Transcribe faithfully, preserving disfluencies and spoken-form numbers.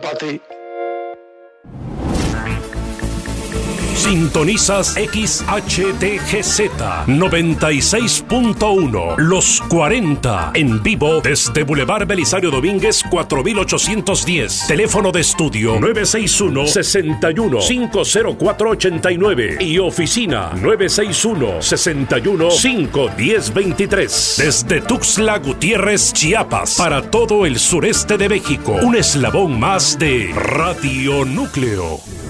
Pati. Sintonizas X H T G Z noventa y seis punto uno, Los cuarenta, en vivo desde Boulevard Belisario Domínguez cuatro mil ochocientos diez. Teléfono de estudio nueve seis uno, seis uno, cinco cero cuatro, ocho nueve y oficina nueve seis uno, seis uno, cinco uno cero, dos tres. Desde Tuxtla Gutiérrez, Chiapas, para todo el sureste de México, un eslabón más de Radio Núcleo.